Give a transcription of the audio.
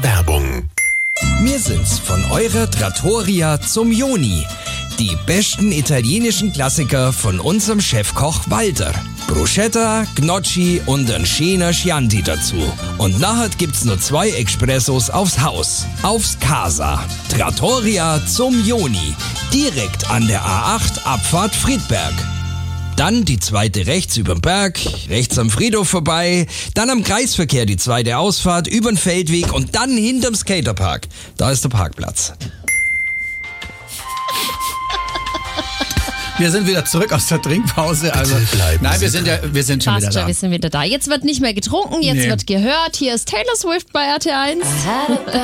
Werbung. Wir sind's von eurer Trattoria zum Joni. Die besten italienischen Klassiker von unserem Chefkoch Walter. Bruschetta, Gnocchi und ein schöner Chianti dazu. Und nachher gibt's nur 2 Expressos aufs Haus. Aufs Casa. Trattoria zum Joni. Direkt an der A8 Abfahrt Friedberg. Dann die zweite rechts überm Berg, rechts am Friedhof vorbei, dann am Kreisverkehr die zweite Ausfahrt, übern Feldweg und dann hinterm Skaterpark. Da ist der Parkplatz. Wir sind wieder zurück aus der Trinkpause. Also, nein, wir sind schon wieder da. Wir sind wieder da. Jetzt wird nicht mehr getrunken, jetzt wird gehört. Hier ist Taylor Swift bei RT1.